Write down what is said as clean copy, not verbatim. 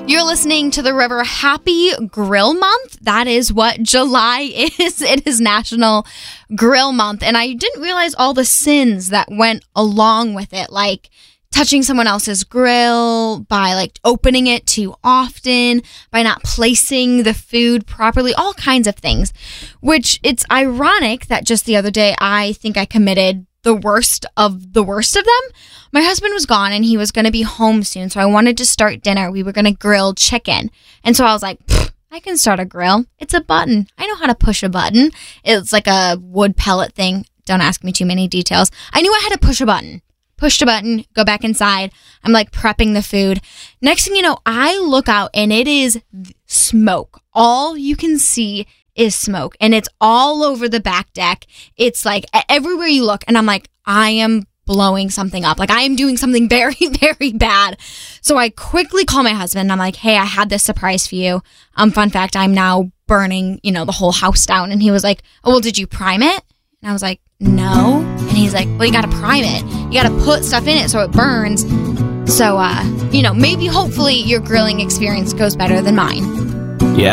You're listening to The River. Happy Grill Month. That is what July is. It is National Grill Month. And I didn't realize all the sins that went along with it, like touching someone else's grill, by like opening it too often, by not placing the food properly, all kinds of things. Which it's ironic that just the other day I think I committed the worst of them. My husband was gone and he was going to be home soon, so I wanted to start dinner. We were going to grill chicken. And so I was like, I can start a grill. It's a button. I know how to push a button. It's like a wood pellet thing. Don't ask me too many details. I knew I had to push a button. Pushed a button, go back inside. I'm like prepping the food. Next thing you know, I look out and it is smoke. All you can see is smoke, and it's all over the back deck. It's like everywhere you look, and I'm like, I am blowing something up. Like I am doing something very, very bad. So I quickly call my husband, and I'm like, hey, I had this surprise for you. Fun fact, I'm now burning, the whole house down. And he was like, oh, well, did you prime it? And I was like, no. And he's like, well, you got to prime it. You got to put stuff in it so it burns. So, maybe hopefully your grilling experience goes better than mine.